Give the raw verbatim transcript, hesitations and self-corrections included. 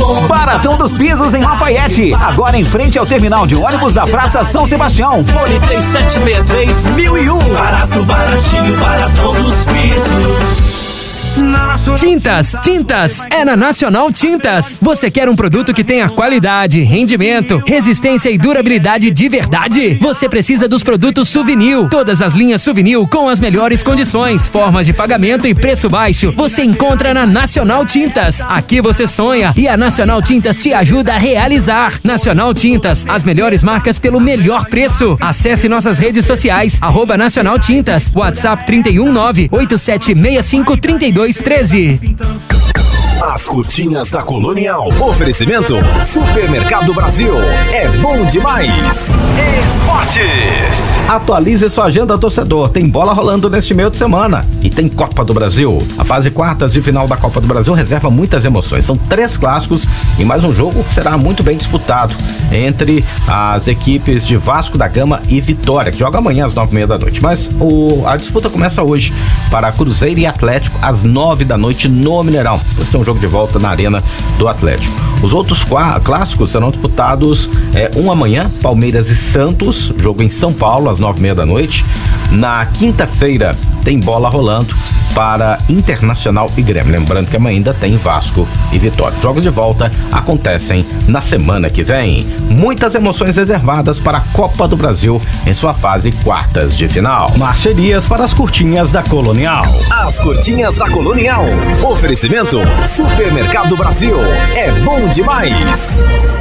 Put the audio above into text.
Baratão dos Pisos em Lafayette. Agora em frente ao terminal de ônibus da Praça São Sebastião. Fone três sete seis três mil e um. Barato, baratinho, Baratão dos Pisos. Tintas, tintas, é na Nacional Tintas. Você quer um produto que tenha qualidade, rendimento, resistência e durabilidade de verdade? Você precisa dos produtos Suvinil. Todas as linhas Suvinil com as melhores condições, formas de pagamento e preço baixo. Você encontra na Nacional Tintas. Aqui você sonha e a Nacional Tintas te ajuda a realizar. Nacional Tintas, as melhores marcas pelo melhor preço. Acesse nossas redes sociais, arroba Nacional Tintas, WhatsApp trinta e um nove oito sete seis cinco três dois treze. As curtinhas da Colonial. Oferecimento Supermercado Brasil. É bom demais. Esportes. Atualize sua agenda, torcedor. Tem bola rolando neste meio de semana. E tem Copa do Brasil. A fase quartas de final da Copa do Brasil reserva muitas emoções. São três clássicos e mais um jogo que será muito bem disputado entre as equipes de Vasco da Gama e Vitória, que joga amanhã às nove e meia da noite. Mas o, a disputa começa hoje para Cruzeiro e Atlético às nove da noite no Mineirão. Depois tem um jogo de volta na Arena do Atlético. Os outros qua- clássicos serão disputados é, um amanhã, Palmeiras e Santos, jogo em São Paulo às nove e meia da noite. Na quinta-feira tem bola rolando para Internacional e Grêmio. Lembrando que amanhã ainda tem Vasco e Vitória. Jogos de volta acontecem na semana que vem. Muitas emoções reservadas para a Copa do Brasil em sua fase quartas de final. Parcerias para as curtinhas da Colonial. As curtinhas da Colonial. Oferecimento Supermercado Brasil. É bom demais.